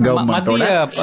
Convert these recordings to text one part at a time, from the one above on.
கவர்மெண்டோட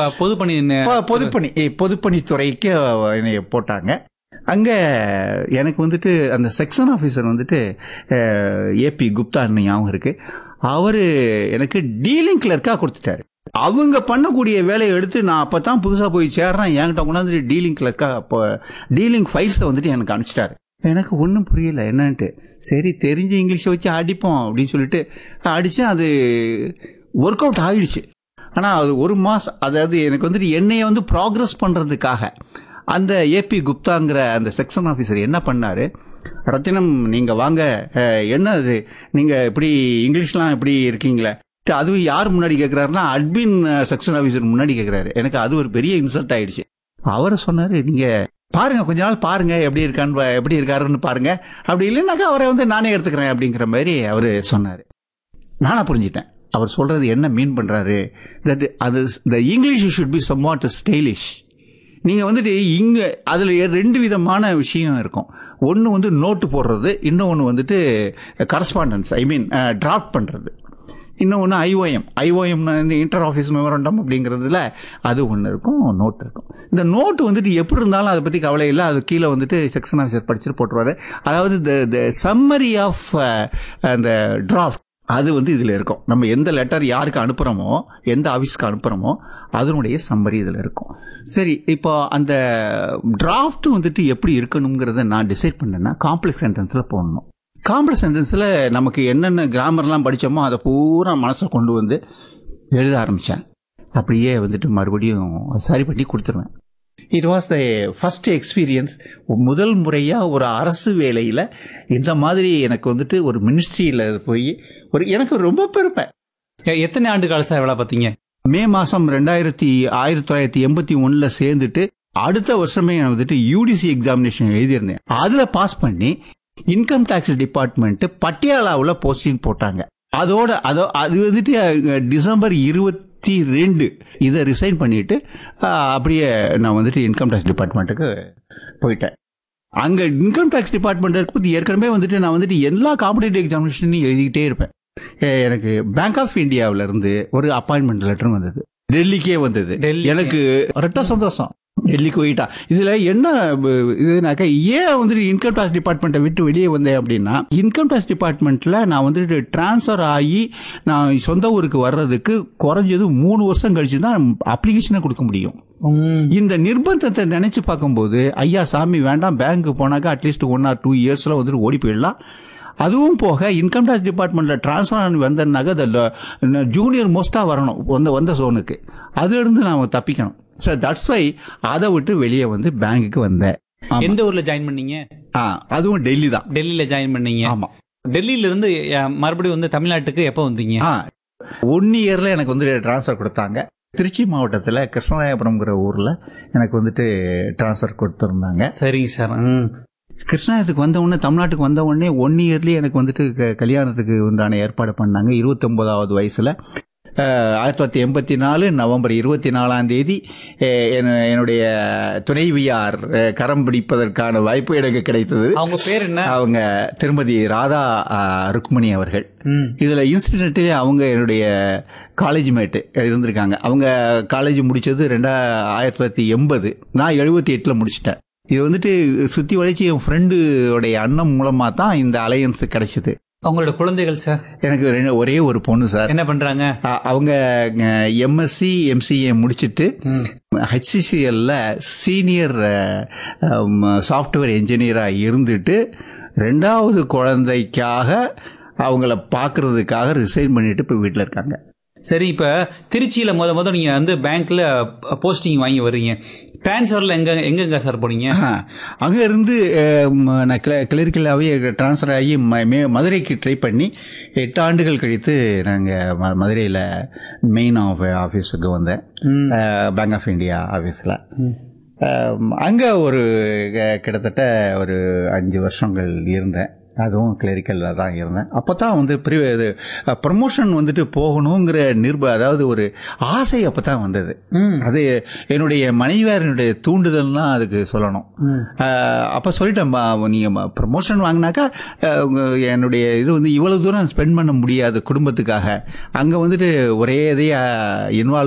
பொதுப்பணித்துறைக்கு என்னைய போட்டாங்க. அங்க எனக்கு வந்துட்டு அந்த செக்ஷன் ஆபீசர் வந்துட்டு ஏபி குப்தான்னு ஞாபகம் இருக்கு. அவரு எனக்கு டீலிங் கிளர்க்கா கொடுத்துட்டாரு. அவங்க பண்ணக்கூடிய வேலையை எடுத்து நான் அப்பதான் புதுசா போய் சேர்றேன். என்கிட்ட கொண்டாந்து டீலிங் கிளர்க்கா டீலிங் ஃபைல்ஸை வந்துட்டு எனக்கு அனுப்பிச்சிட்டாரு. எனக்கு ஒன்றும் புரியல என்னன்ட்டு. சரி தெரிஞ்ச இங்கிலீஷை வச்சு அடிப்போம் அப்படின்னு சொல்லிட்டு அடிச்சேன். அது ஒர்க் அவுட் ஆகிடுச்சு. ஆனால் அது ஒரு மாதம், அதாவது எனக்கு வந்துட்டு என்னைய வந்து ப்ராக்ரஸ் பண்ணுறதுக்காக அந்த ஏபி குப்தாங்கிற அந்த செக்ஷன் ஆஃபீஸர் என்ன பண்ணாரு, ரத்தினம் நீங்கள் வாங்க, என்ன அது நீங்கள் இப்படி இங்கிலீஷ்லாம் இப்படி இருக்கீங்களே, அதுவும் யார் முன்னாடி கேட்குறாருன்னா அட்மின் செக்ஷன் ஆஃபீஸர் முன்னாடி கேட்குறாரு. எனக்கு அது ஒரு பெரிய இன்சல்ட் ஆயிடுச்சு. அவர் சொன்னார், நீங்கள் பாருங்க, கொஞ்ச நாள் பாருங்க எப்படி இருக்காருன்னு பாருங்க, அப்படி இல்லைன்னாக்கா அவரை வந்து நானே எடுத்துக்கிறேன் அப்படிங்கிற மாதிரி அவர் சொன்னார். நானா புரிஞ்சிட்டேன் அவர் சொல்றது என்ன மீன் பண்றாரு. அது English should be somewhat stylish. நீங்க வந்துட்டு இங்க அதுல 2 விதமான விஷயம் இருக்கும். ஒன்னு வந்து நோட்டு போடுறது, இன்னொன்னு வந்துட்டு கரஸ்பாண்டன்ஸ், ஐ மீன் டிராஃப்ட் பண்றது. இன்னொன்று ஐஓஎம் இன்டர் ஆஃபீஸ் மெமரண்டம் அப்படிங்கிறதுல அது ஒன்று இருக்கும், நோட் இருக்கும். இந்த நோட்டு வந்துட்டு எப்படி இருந்தாலும் அதை பற்றி கவலை இல்லை, அது கீழே வந்துட்டு செக்ஷன் ஆஃபீஸர் படிச்சுட்டு போட்டுருவாரு. அதாவது சம்மரி ஆஃப் அந்த டிராஃப்ட் அது வந்து இதில் இருக்கும். நம்ம எந்த லெட்டர் யாருக்கு அனுப்புகிறோமோ, எந்த ஆஃபீஸ்க்கு அனுப்புகிறோமோ அதனுடைய சம்மரி இதில் இருக்கும். சரி, இப்போ அந்த டிராஃப்ட் வந்துட்டு எப்படி இருக்கணுங்கிறத நான் டிசைட் பண்ணேன்னா காம்ப்ளெக்ஸ் சென்டென்ஸில் போடணும். காம்ப்ளெக்ஸ் சென்டென்ஸில் நமக்கு என்னென்ன கிராமர்லாம் படித்தோமோ அதை பூரா மனசை கொண்டு வந்து எழுத ஆரம்பித்தேன். அப்படியே வந்துட்டு மறுபடியும் சரி பண்ணி கொடுத்துருவேன். It was the first experience. முதல் முறையாக ஒரு அரசு வேலையில் இந்த மாதிரி எனக்கு வந்துட்டு ஒரு மினிஸ்ட்ரியில் போய் எனக்கு ரொம்ப பெருமை. எத்தனை ஆண்டு கால சார் வேலை பார்த்தீங்க? மே மாதம் 1981 சேர்ந்துட்டு அடுத்த வருஷமே நான் வந்துட்டு யூடிசி எக்ஸாமினேஷன் எழுதியிருந்தேன். அதில் பாஸ் பண்ணி இன்கம் டாக்ஸ் டிபார்ட்மெண்ட் பட்டியாலாவில் போஸ்டிங் போட்டாங்க. அது வந்துட்டு டிசம்பர் 22 இதை ரிசைன் பண்ணிட்டு அப்படியே நான் வந்துட்டு இன்கம் டாக்ஸ் டிபார்ட்மெண்ட்டுக்கு போயிட்டேன். அங்கே இன்கம் டாக்ஸ் டிபார்ட்மெண்ட் இருக்கும்போது ஏற்கனவே வந்துட்டு நான் வந்துட்டு எல்லா காம்படிட்டிவ் எக்ஸாமினேஷனையும் எழுதிக்கிட்டே இருப்பேன். எனக்கு பேங்க் ஆஃப் இந்தியாவில இருந்து ஒரு அப்பாயின்மெண்ட் லெட்டர் வந்தது, டெல்லிக்கே வந்தது. எனக்கு ரெட்ட சந்தோஷம், டெல்லிக்கு போயிட்டா. இதுல என்ன இதுனாக்கா, ஏன் வந்துட்டு இன்கம் டாக்ஸ் டிபார்ட்மெண்ட்டை விட்டு வெளியே வந்தேன் அப்படின்னா, இன்கம் டாக்ஸ் டிபார்ட்மெண்ட்ல நான் வந்துட்டு டிரான்ஸ்பர் ஆகி நான் சொந்த ஊருக்கு வர்றதுக்கு குறைஞ்சது 3 வருஷம் கழிச்சு தான் அப்ளிகேஷனை கொடுக்க முடியும். இந்த நிர்பந்தத்தை நினைச்சு பார்க்கும்போது ஐயா சாமி வேண்டாம், பேங்க்கு போனாக்கா அட்லீஸ்ட் 1 or 2 இயர்ஸ்ல வந்துட்டு ஓடி போயிடலாம். அதுவும் போக இன்கம் டாக்ஸ் டிபார்ட்மெண்ட்ல டிரான்ஸ்பர் ஆகி வந்தேன்னாக்கா ஜூனியர் மோஸ்டா வரணும் வந்த சோனுக்கு, அதுல இருந்து நான் தப்பிக்கணும். So that's why அதை விட்டு வெளியே வந்து பேங்குக்கு வந்தேன். எந்த ஊர்ல ஜாயின் பண்ணீங்க? அதுவும் டெல்லி தான். டெல்லியில ஜாயின் பண்ணீங்க. ஆமா. டெல்லியில இருந்து மறுபடியும் வந்து தமிழ்நாட்டுக்கு எப்போ வந்தீங்க? 1 இயர்ல எனக்கு வந்து டிரான்ஸ்பர் கொடுத்தாங்க. திருச்சி மாவட்டத்தில் கிருஷ்ணராயபுரம்ங்கிற ஊர்ல எனக்கு வந்துட்டு டிரான்ஸ்பர் கொடுத்துருந்தாங்க. சரிங்க சார். கிருஷ்ணாயத்துக்கு வந்த உடனே, தமிழ்நாட்டுக்கு வந்த உடனே 1 இயர்லயே எனக்கு வந்துட்டு கல்யாணத்துக்கு உண்டான ஏற்பாடு பண்ணாங்க. 29வது வயசுல 1984 நவம்பர் 24 என்னுடைய துணைவியார் கரம் பிடிப்பதற்கான வாய்ப்பு எனக்கு கிடைத்தது. அவங்க பேர் என்ன? அவங்க திருமதி ராதா ருக்மணி அவர்கள். இதுல இன்சிடென்ட்லயே அவங்க என்னுடைய காலேஜ் மேட் இருந்திருக்காங்க. அவங்க காலேஜ் முடிச்சது 1980, நான் 78 முடிச்சிட்டேன். இது வந்துட்டு சுத்தி வளைச்சு என் ஃப்ரெண்டுடைய அண்ணன் மூலமா தான் இந்த அலையன்ஸ் கிடைச்சது. அவங்களோட குழந்தைகள் சார்? எனக்கு ஒரே ஒரு பொண்ணு சார். என்ன பண்றாங்க அவங்க? எம்எஸ்சி எம்சிஏ முடிச்சிட்டு HCCLல சீனியர் சாஃப்ட்வேர் என்ஜினியரா இருந்துட்டு 2வது குழந்தைக்காக அவங்கள பாக்குறதுக்காக ரிசைன் பண்ணிட்டு இப்ப வீட்டுல இருக்காங்க. சரி, இப்ப திருச்சியில முத நீங்க வந்து பேங்க்ல போஸ்டிங் வாங்கி வர்றீங்க. டிரான்ஸ்ஃபர்ல எங்க சார் போனீங்க? அங்க இருந்து நான் கிளரிக்கலாவே டிரான்ஸ்ஃபர் ஆகி மதுரைக்கு ட்ரை பண்ணி 8 ஆண்டுகள் கழித்து நாங்க மதுரையில மெயின் ஆபீஸுக்கு வந்தேன், பேங்க் ஆஃப் இந்தியா ஆபீஸ்ல. அங்க ஒரு கிட்டத்தட்ட ஒரு 5 வருஷங்கள் இருந்தேன். அதுவும் கிளரிக்கல்ல தான் இருந்தேன். அப்பதான் வந்து ப்ரமோஷன் வந்துட்டு போகணுங்கிற அதாவது ஒரு ஆசை அப்பதான் வந்தது. அது என்னுடைய மனைவியாரனுடைய தூண்டுதல்னா அதுக்கு சொல்லணும். அப்ப சொல்லிட்டேன், நீங்க ப்ரமோஷன் வாங்கினாக்கா என்னுடைய இது வந்து இவ்வளவு தூரம் ஸ்பெண்ட் பண்ண முடியாது குடும்பத்துக்காக. அங்க வந்துட்டு ஒரே இதையா இன்வால்வ்